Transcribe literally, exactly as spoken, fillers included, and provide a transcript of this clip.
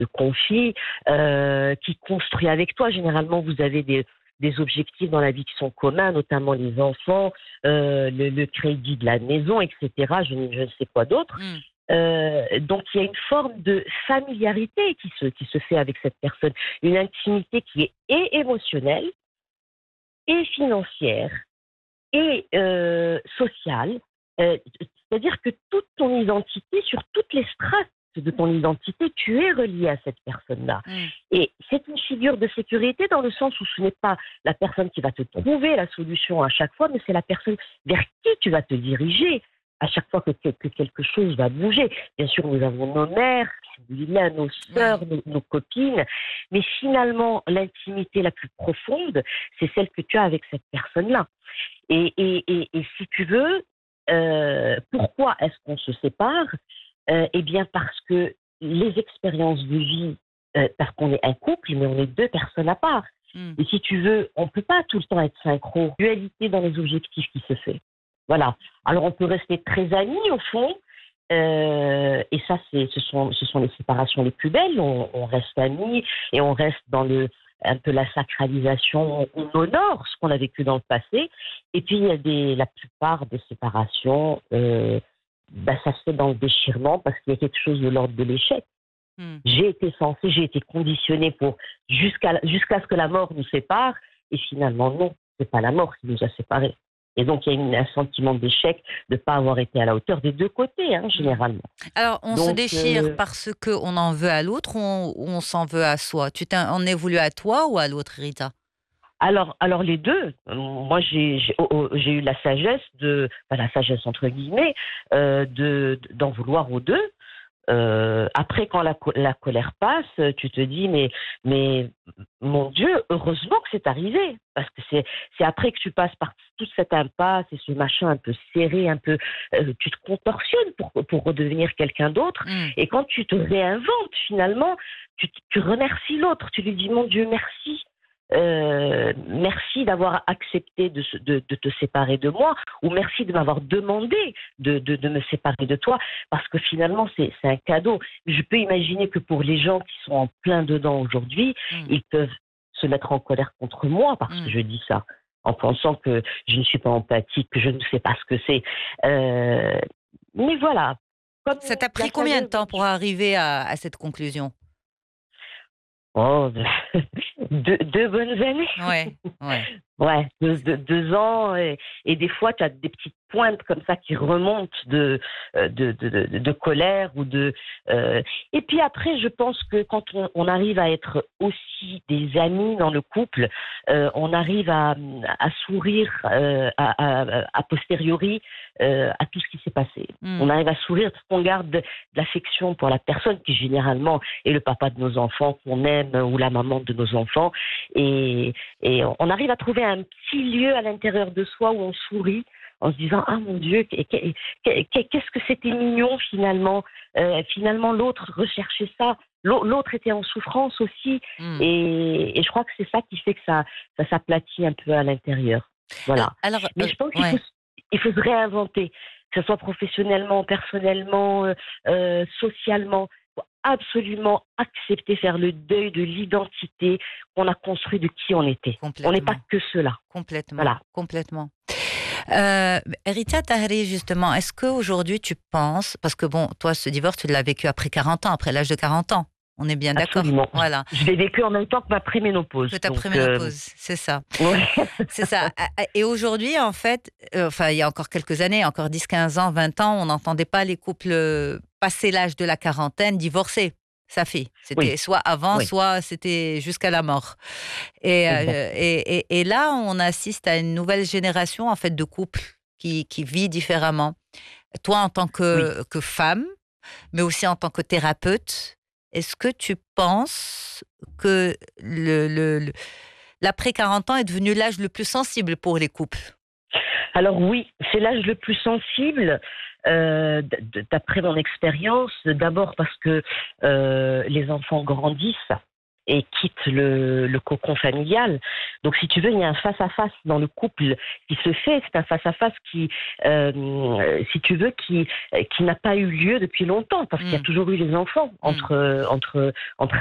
de conflit, euh, qui construit avec toi. Généralement, vous avez des, des objectifs dans la vie qui sont communs, notamment les enfants, euh, le, le crédit de la maison, et cetera. Je, je ne sais quoi d'autre. Mm. Euh, donc il y a une forme de familiarité qui se, qui se fait avec cette personne, une intimité qui est et émotionnelle, et financière, et euh, sociale. Euh, c'est-à-dire que toute ton identité, sur toutes les strates de ton identité, tu es relié à cette personne-là. Mm. Et c'est une figure de sécurité dans le sens où ce n'est pas la personne qui va te trouver la solution à chaque fois, mais c'est la personne vers qui tu vas te diriger à chaque fois que, que, que quelque chose va bouger. Bien sûr, nous avons nos mères, si vous voulez, nos sœurs, Ouais. nos, nos copines, mais finalement, l'intimité la plus profonde, c'est celle que tu as avec cette personne-là. Et, et, et, et si tu veux, euh, pourquoi est-ce qu'on se sépare? euh, Eh bien, parce que les expériences de vie, euh, parce qu'on est un couple, mais on est deux personnes à part. Mm. Et si tu veux, on ne peut pas tout le temps être synchro. Dualité dans les objectifs qui se fait. Voilà. Alors, on peut rester très amis, au fond. Euh, et ça, c'est, ce, sont, ce sont les séparations les plus belles. On, on reste amis et on reste dans le, un peu la sacralisation. On honore ce qu'on a vécu dans le passé. Et puis, il y a des, la plupart des séparations, euh, bah, ça se fait dans le déchirement parce qu'il y a quelque chose de l'ordre de l'échec. Mm. J'ai été censée, j'ai été conditionnée pour jusqu'à, jusqu'à ce que la mort nous sépare. Et finalement, non, c'est pas la mort qui nous a séparés. Et donc, il y a une, un sentiment d'échec de ne pas avoir été à la hauteur des deux côtés, hein, généralement. Alors, on Donc, se déchire euh, parce qu'on en veut à l'autre ou on, ou on s'en veut à soi? Tu t'en en es voulu à toi ou à l'autre, Rita? alors, alors les deux. Moi, j'ai, j'ai, oh, oh, j'ai eu la sagesse de, enfin, la sagesse entre guillemets, euh, de, d'en vouloir aux deux. Euh, après, quand la, co- la colère passe, tu te dis, mais, mais mon Dieu, heureusement que c'est arrivé. Parce que c'est, c'est après que tu passes par toute cette impasse et ce machin un peu serré, un peu, euh, tu te contorsionnes pour, pour redevenir quelqu'un d'autre. Mm. Et quand tu te réinventes, finalement, tu, tu remercies l'autre. Tu lui dis, mon Dieu, merci. Euh, merci d'avoir accepté de, se- de, de te séparer de moi, ou merci de m'avoir demandé de, de, de me séparer de toi, parce que finalement c'est, c'est un cadeau. Je peux imaginer que pour les gens qui sont en plein dedans aujourd'hui, Mm. ils peuvent se mettre en colère contre moi parce que Mm. je dis ça, en pensant que je ne suis pas empathique, que je ne sais pas ce que c'est. Euh, mais voilà, comme Ça t'a la pris combien de sagesse temps dont pour arriver à, à cette conclusion? oh, deux, deux bonnes années. Ouais, ouais. Ouais, deux, deux, deux ans et, et des fois tu as des petites pointes comme ça qui remontent de euh, de, de, de, de colère ou de euh, et puis après je pense que quand on, on arrive à être aussi des amis dans le couple, euh, on arrive à, à sourire euh, à, à, à posteriori euh, à tout ce qui s'est passé. Mm. On arrive à sourire parce qu'on garde de l'affection pour la personne qui généralement est le papa de nos enfants qu'on aime ou la maman de nos enfants et et on arrive à trouver un petit lieu à l'intérieur de soi où on sourit en se disant « Ah mon Dieu, qu'est-ce que c'était mignon finalement euh, !» Finalement, l'autre recherchait ça. L'autre était en souffrance aussi. Mm. Et, et je crois que c'est ça qui fait que ça, ça s'aplatit un peu à l'intérieur. Alors, Voilà. alors, Mais euh, je pense qu'il faut, ouais. il faut se réinventer, que ce soit professionnellement, personnellement, euh, euh, socialement. Il faut absolument accepter, faire le deuil de l'identité qu'on a construit de qui on était. On n'est pas Complètement, que cela. complètement, Voilà. complètement. Euh, Rita Tahri, justement, est-ce qu'aujourd'hui tu penses, parce que bon, toi, ce divorce, tu l'as vécu après quarante ans, après l'âge de quarante ans, on est bien d'accord? Absolument. Voilà, Je l'ai vécu en même temps que ma préménopause. que ta Donc, euh, préménopause, c'est ça. ouais. C'est ça. Et aujourd'hui, en fait, euh, enfin, il y a encore quelques années, encore dix, quinze ans, vingt ans, on n'entendait pas les couples euh, passé l'âge de la quarantaine divorcer. Ça fait. C'était Oui, soit avant, oui, soit c'était jusqu'à la mort. Et, euh, exactement. et, et, et là, on assiste à une nouvelle génération, en fait, de couples qui, qui vit différemment. Toi, en tant Oui. que, que femme, mais aussi en tant que thérapeute, est-ce que tu penses que le, le, le- l'après quarante ans est devenu l'âge le plus sensible pour les couples? Alors oui, c'est l'âge le plus sensible, euh, d- d- d'après mon expérience. D'abord parce que euh, les enfants grandissent et quitte le, le cocon familial. Donc, si tu veux, il y a un face-à-face dans le couple qui se fait. C'est un face-à-face qui, euh, si tu veux, qui, qui n'a pas eu lieu depuis longtemps, parce mmh. qu'il y a toujours eu les enfants entre, mmh. entre, entre